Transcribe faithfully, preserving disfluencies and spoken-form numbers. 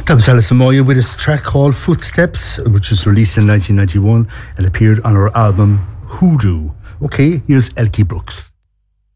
That was Alison Moya with a track called Footsteps, which was released in nineteen ninety-one and appeared on her album Hoodoo. Okay, here's Elkie Brooks.